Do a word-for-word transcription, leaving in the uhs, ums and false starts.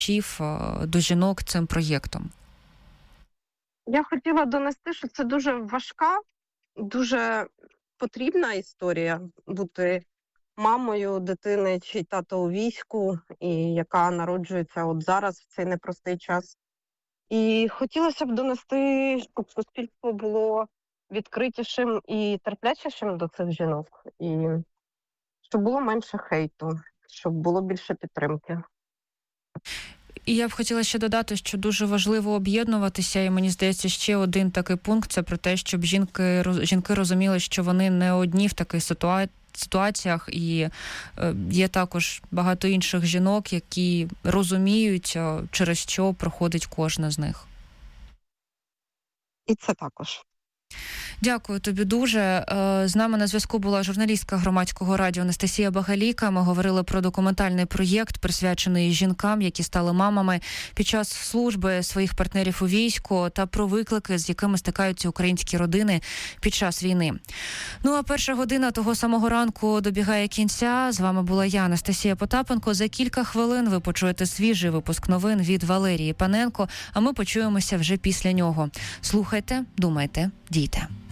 до жінок цим проєктом? Я хотіла донести, що це дуже важка, дуже потрібна історія бути мамою дитини, чий тато у війську, і яка народжується от зараз в цей непростий час. І хотілося б донести, щоб суспільство було відкритішим і терплячішим до цих жінок, і щоб було менше хейту, щоб було більше підтримки. І я б хотіла ще додати, що дуже важливо об'єднуватися, і мені здається, ще один такий пункт – це про те, щоб жінки, жінки розуміли, що вони не одні в таких ситуаціях, ситуаціях, і е, є також багато інших жінок, які розуміють, через що проходить кожна з них. І це також. Дякую тобі дуже. З нами на зв'язку була журналістка Громадського радіо Анастасія Багаліка. Ми говорили про документальний проєкт, присвячений жінкам, які стали мамами під час служби своїх партнерів у війську, та про виклики, з якими стикаються українські родини під час війни. Ну а перша година того самого ранку добігає кінця. З вами була я, Анастасія Потапенко. За кілька хвилин ви почуєте свіжий випуск новин від Валерії Паненко, а ми почуємося вже після нього. Слухайте, думайте, дійте.